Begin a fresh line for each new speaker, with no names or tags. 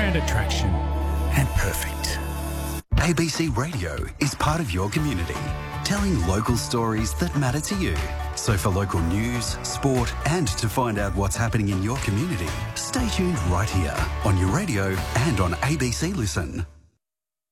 background attraction and perfect.
ABC Radio is part of your community, telling local stories that matter to you. So for local news, sport and to find out what's happening in your community, stay tuned right here on your radio and on ABC Listen.